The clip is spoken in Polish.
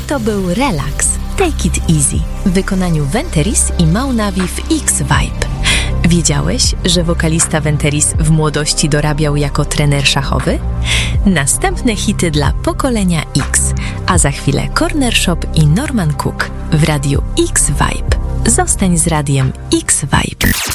to był Relax, Take It Easy w wykonaniu Venteris i Maunavi w X-Vibe. Wiedziałeś, że wokalista Venteris w młodości dorabiał jako trener szachowy? Następne hity dla pokolenia X, a za chwilę Corner Shop i Norman Cook w radiu X-Vibe. Zostań z radiem X-Vibe.